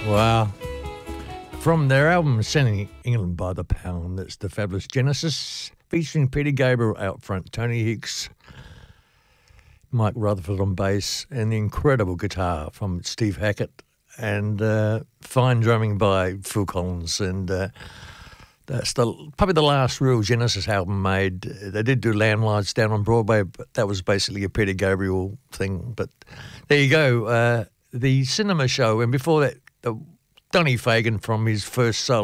Wow. From their album Sending England by the Pound, it's the fabulous Genesis, featuring Peter Gabriel out front, Tony Hicks, Mike Rutherford on bass, and the incredible guitar from Steve Hackett, and fine drumming by Phil Collins. And that's probably the last real Genesis album made. They did do Landlights down on Broadway, but that was basically a Peter Gabriel thing. But there you go, the cinema show, and before that, Donny Fagen from his first solo